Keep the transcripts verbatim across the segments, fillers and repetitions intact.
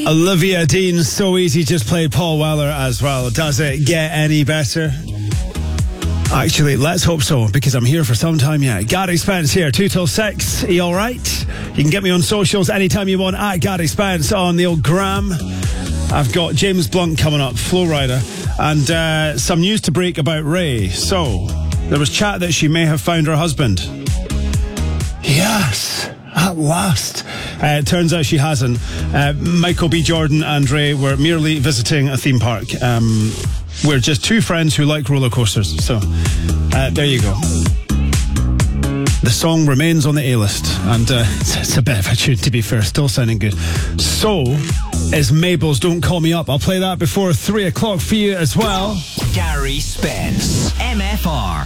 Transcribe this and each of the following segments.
Olivia Dean, So Easy, just played Paul Weller as well. Does it get any better? Actually, let's hope so, because I'm here for some time yet. Gary Spence here, two till six. Are you all right? You can get me on socials anytime you want, at Gary Spence on the old gram. I've got James Blunt coming up, Flow Rider, and uh, some news to break about Ray. So, there was chat that she may have found her husband. Yes, at last. Uh, it turns out she hasn't. Uh, Michael B. Jordan and Ray were merely visiting a theme park. Um, we're just two friends who like roller coasters. So, uh, there you go. The song remains on the A-list, and uh, it's, it's a bit of a tune, to be fair, still sounding good. So is Mabel's Don't Call Me Up. I'll play that before three o'clock for you as well. Gary Spence, M F R.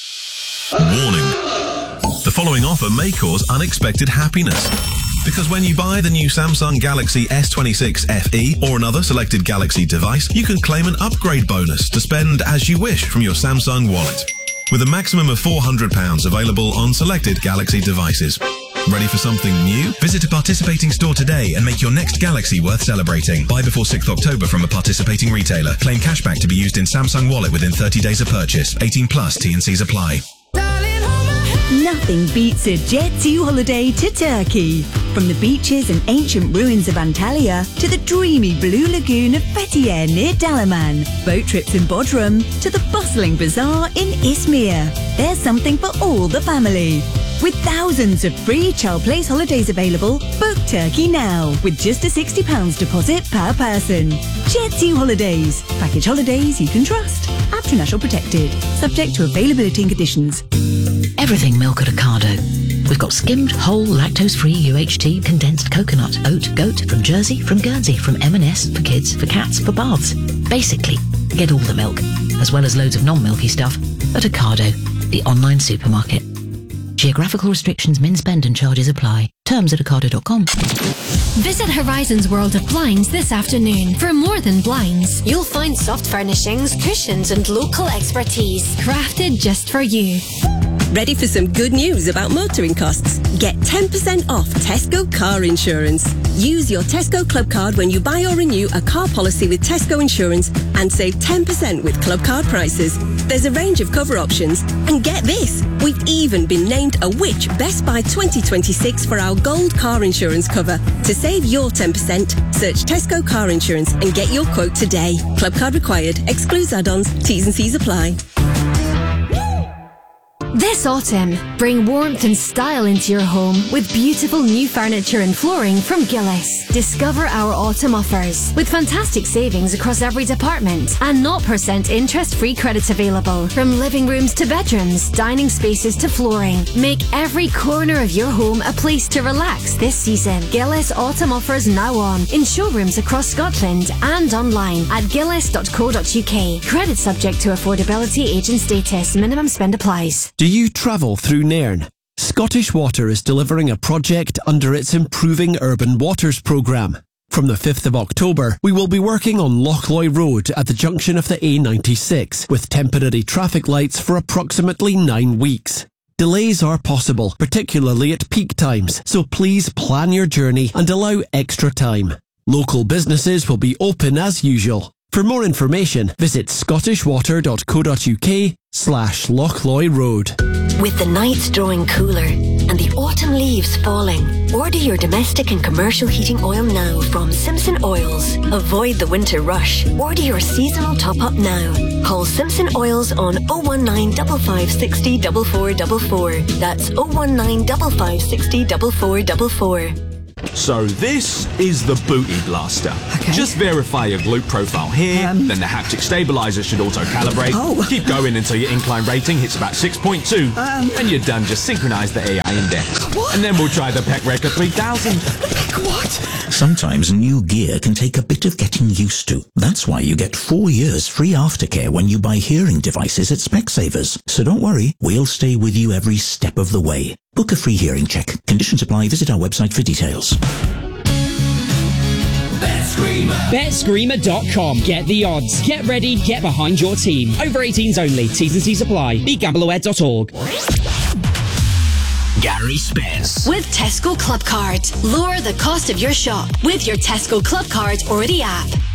Warning. The following offer may cause unexpected happiness. Because when you buy the new Samsung Galaxy S twenty-six F E or another selected Galaxy device, you can claim an upgrade bonus to spend as you wish from your Samsung wallet, with a maximum of four hundred pounds available on selected Galaxy devices. Ready for something new? Visit a participating store today and make your next Galaxy worth celebrating. Buy before sixth of October from a participating retailer. Claim cashback to be used in Samsung Wallet within thirty days of purchase. eighteen plus, T and C's apply. Nothing beats a Jet two holiday to Turkey. From the beaches and ancient ruins of Antalya to the dreamy blue lagoon of Fethiye near Dalaman, boat trips in Bodrum to the bustling bazaar in Izmir. There's something for all the family. With thousands of free child place holidays available, book Turkey now with just a sixty pounds deposit per person. Jet two Holidays. Package holidays you can trust. International protected. Subject to availability and conditions. Everything milk at Ocado. We've got skimmed, whole, lactose-free U H T, condensed coconut, oat, goat, from Jersey, from Guernsey, from M and S, for kids, for cats, for baths. Basically, get all the milk, as well as loads of non-milky stuff, at Ocado, the online supermarket. Geographical restrictions, min spend and charges apply. Terms at ocado dot com. Visit Horizon's World of Blinds this afternoon. For more than blinds, you'll find soft furnishings, cushions and local expertise crafted just for you. Ready for some good news about motoring costs? Get ten percent off Tesco car insurance. Use your Tesco Club card when you buy or renew a car policy with Tesco Insurance and save ten percent with Club card prices. There's a range of cover options. And get this, we've even been named a Which Best Buy twenty twenty-six for our gold car insurance cover. To save your ten percent, search Tesco Car Insurance and get your quote today. Club card required. Excludes add-ons. T's and C's apply. This autumn, bring warmth and style into your home with beautiful new furniture and flooring from Gillis. Discover our autumn offers with fantastic savings across every department and zero percent interest-free credits available. From living rooms to bedrooms, dining spaces to flooring. Make every corner of your home a place to relax this season. Gillis autumn offers now on in showrooms across Scotland and online at gillis dot co dot uk. Credit subject to affordability, age and status. Minimum spend applies. Do you travel through Nairn? Scottish Water is delivering a project under its Improving Urban Waters programme. From the fifth of October, we will be working on Lochloy Road at the junction of the A ninety-six with temporary traffic lights for approximately nine weeks. Delays are possible, particularly at peak times, so please plan your journey and allow extra time. Local businesses will be open as usual. For more information, visit scottish water dot co dot uk slash Lochloy Road. With the nights drawing cooler and the autumn leaves falling, order your domestic and commercial heating oil now from Simpson Oils. Avoid the winter rush. Order your seasonal top-up now. Call Simpson Oils on oh one nine, five five six oh, four four four four. That's oh one nine, five five six oh, four four four four. So this is the Booty Blaster. Okay. Just verify your glute profile here, Um. then the haptic stabilizer should auto-calibrate. Oh. Keep going until your incline rating hits about six point two, Um. and you're done. Just synchronize the A I index. What? And then we'll try the Peck Record three thousand. What? Sometimes new gear can take a bit of getting used to. That's why you get four years free aftercare when you buy hearing devices at Specsavers. So don't worry, we'll stay with you every step of the way. Book a free hearing check. Conditions apply. Visit our website for details. bet screamer dot com. Get the odds. Get ready. Get behind your team. Over eighteens only. T's and C's apply. be gamble aware dot org. Gary Spence. With Tesco Club Card. Lower the cost of your shop with your Tesco Club Card or the app.